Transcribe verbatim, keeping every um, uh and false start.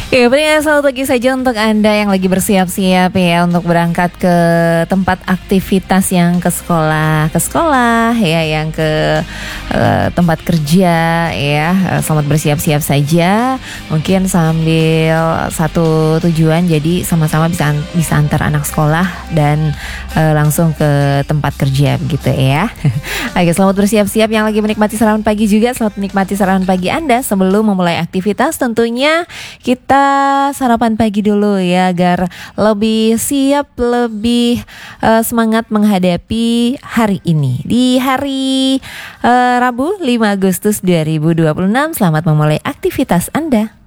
Ya, pendengar selamat pagi saja untuk Anda yang lagi bersiap-siap ya untuk berangkat ke tempat aktivitas, yang ke sekolah, ke sekolah ya, yang ke uh, tempat kerja ya. Uh, Selamat bersiap-siap saja. Mungkin sambil satu tujuan, jadi sama-sama bisa an- bisa antar anak sekolah dan uh, langsung ke tempat kerja begitu ya. Oke, selamat bersiap-siap yang lagi menikmati sarapan pagi juga. Selamat menikmati sarapan pagi Anda sebelum memulai aktivitas. Tentunya kita sarapan pagi dulu ya, agar lebih siap, lebih uh, semangat menghadapi hari ini. Di hari uh, Rabu lima Agustus dua ribu dua puluh enam, selamat memulai aktivitas Anda.